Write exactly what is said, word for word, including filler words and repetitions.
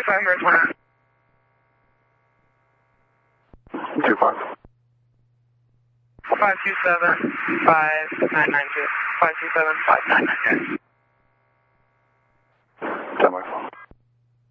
five, Earth one. Two five. Five two seven five nine nine two. Five two seven five nine nine two.